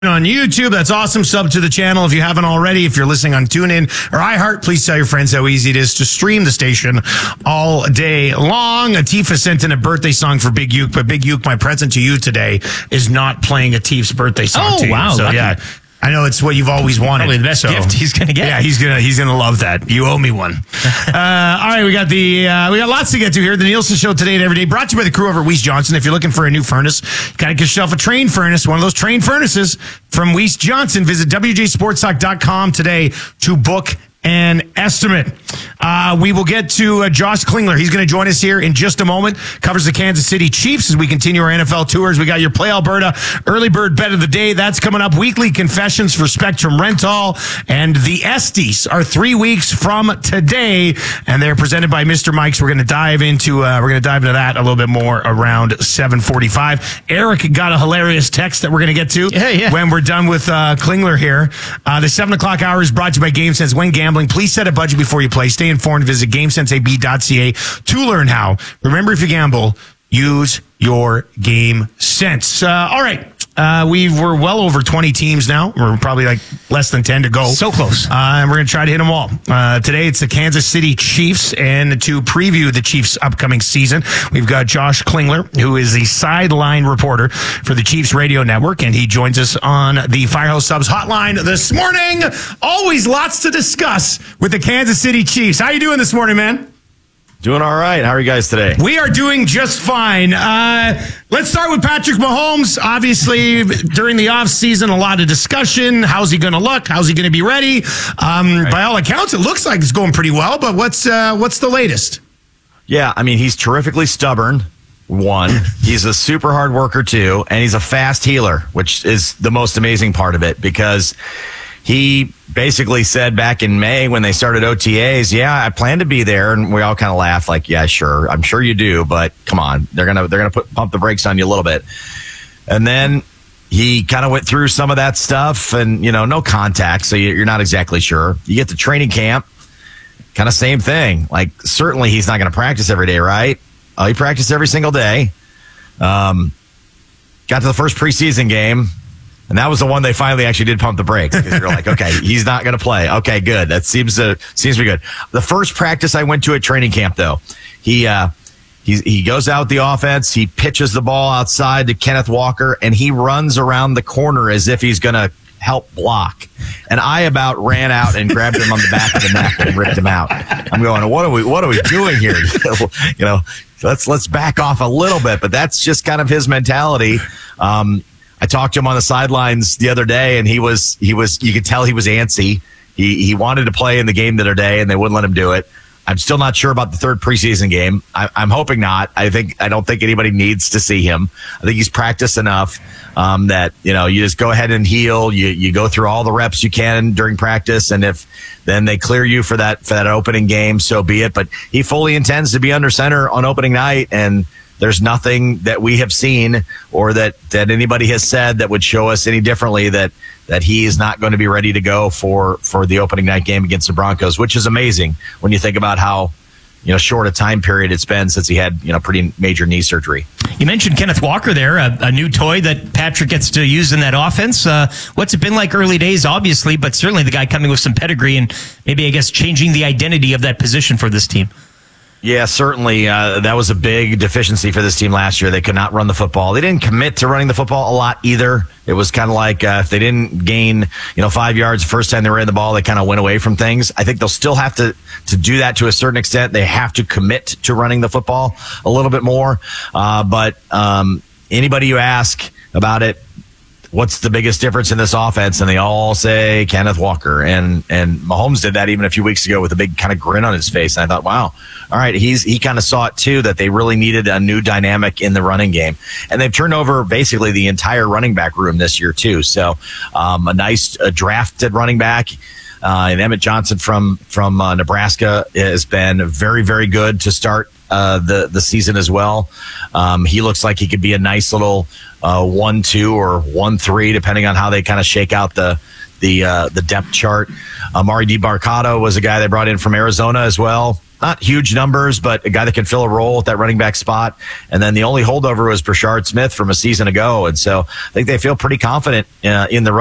on YouTube. That's awesome. Sub to the channel if you haven't already. If you're listening on TuneIn or iHeart, please tell your friends how easy it is to stream the station all day long. Atifa sent in a birthday song for Big Uke, but Big Uke, my present to you today is not playing Atif's birthday song to you. Wow. So, yeah. I know it's what you've always wanted. Probably the best gift he's going to get. Yeah, he's gonna love that. You owe me one. All right, we got lots to get to here. The Nielsen Show today and every day, brought to you by the crew over at Weiss Johnson. If you're looking for a new furnace, you gotta get yourself a Train furnace, one of those Train furnaces from Weiss Johnson. Visit WJSportsTalk.com today to book an estimate. We will get to Josh Klingler. He's going to join us here in just a moment. Covers the Kansas City Chiefs as we continue our NFL tours. We got your Play Alberta Early Bird Bet of the Day. That's coming up. Weekly confessions for Spectrum Rental. And the Esties are 3 weeks from today. And they're presented by Mr. Mike's. We're going to dive into that a little bit more around 7:45. Eric got a hilarious text that we're going to get to when we're done with Klingler here. The 7 o'clock hour is brought to you by GameSense. When gambling, please set a budget before you play. Stay informed. Visit GameSenseAB.ca to learn how. Remember, if you gamble, use your game sense. All right. We're well over 20 teams now. We're probably like less than 10 to go. So close. And we're going to try to hit them all. Today, it's the Kansas City Chiefs. And to preview the Chiefs' upcoming season, we've got Josh Klingler, who is the sideline reporter for the Chiefs Radio Network. And he joins us on the Firehouse Subs hotline this morning. Always lots to discuss with the Kansas City Chiefs. How you doing this morning, man? Doing all right. How are you guys today? We are doing just fine. Let's start with Patrick Mahomes. Obviously, during the offseason, a lot of discussion. How's he going to look? How's he going to be ready? By all accounts, it looks like it's going pretty well, but what's the latest? Yeah, I mean, he's terrifically stubborn, one. He's a super hard worker, two, and he's a fast healer, which is the most amazing part of it, because he basically said back in May when they started OTAs, I plan to be there, and we all kind of laughed like, yeah, sure, I'm sure you do, but come on, they're gonna pump the brakes on you a little bit. And then he kind of went through some of that stuff, and no contact, so you're not exactly sure. You get to training camp, kind of same thing. Like, certainly he's not going to practice every day, right? He practiced every single day. Got to the first preseason game. And that was the one they finally actually did pump the brakes, because you're like, okay, he's not going to play. Okay, good. That seems to be good. The first practice I went to at training camp, though, he goes out the offense. He pitches the ball outside to Kenneth Walker, and he runs around the corner as if he's going to help block. And I about ran out and grabbed him on the back of the neck and ripped him out. I'm going, what are we doing here? Let's back off a little bit. But that's just kind of his mentality. I talked to him on the sidelines the other day, and he was you could tell he was antsy. He wanted to play in the game the other day, and they wouldn't let him do it. I'm still not sure about the third preseason game. I'm hoping not. I don't think anybody needs to see him. I think he's practiced enough that you just go ahead and heal. You go through all the reps you can during practice, and if then they clear you for that opening game, so be it. But he fully intends to be under center on opening night, and there's nothing that we have seen or that anybody has said that would show us any differently that he is not going to be ready to go for the opening night game against the Broncos, which is amazing when you think about how short a time period it's been since he had pretty major knee surgery. You mentioned Kenneth Walker there, a new toy that Patrick gets to use in that offense. What's it been like early days, obviously, but certainly the guy coming with some pedigree and maybe, I guess, changing the identity of that position for this team. Yeah, certainly. That was a big deficiency for this team last year. They could not run the football. They didn't commit to running the football a lot either. It was kind of like if they didn't gain 5 yards the first time they ran the ball, they kind of went away from things. I think they'll still have to do that to a certain extent. They have to commit to running the football a little bit more. But anybody you ask about it, what's the biggest difference in this offense? And they all say Kenneth Walker. And Mahomes did that even a few weeks ago with a big kind of grin on his face. And I thought, wow, all right, he kind of saw it too, that they really needed a new dynamic in the running game. And they've turned over basically the entire running back room this year too. So a nice drafted running back. And Emmett Johnson from Nebraska has been very, very good to start the season as well. He looks like he could be a nice little 1-2 or 1-3, depending on how they kind of shake out the depth chart. Amari DiBarcado was a guy they brought in from Arizona as well. not huge numbers, but a guy that can fill a role at that running back spot. And then the only holdover was Brashard Smith from a season ago. And so I think they feel pretty confident in the